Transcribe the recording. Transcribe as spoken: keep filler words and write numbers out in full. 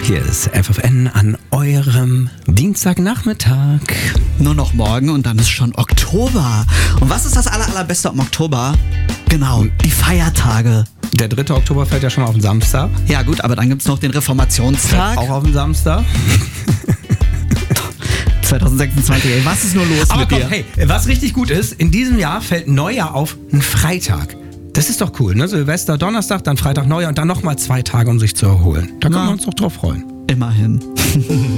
Hier ist F F N an eurem Dienstagnachmittag. Nur noch morgen und dann ist schon Oktober. Und was ist das aller, allerbeste am Oktober? Genau, die Feiertage. Der dritte Oktober fällt ja schon auf den Samstag. Ja gut, aber dann gibt's noch den Reformationstag. Auch auf den Samstag. zwanzig sechsundzwanzig, ey, was ist nur los Aber mit komm, dir? hey, was richtig gut ist, in diesem Jahr fällt Neujahr auf einen Freitag. Das ist doch cool, ne? Silvester, Donnerstag, dann Freitag, Neujahr und dann nochmal zwei Tage, um sich zu erholen. Da können Ja. wir uns doch drauf freuen. Immerhin.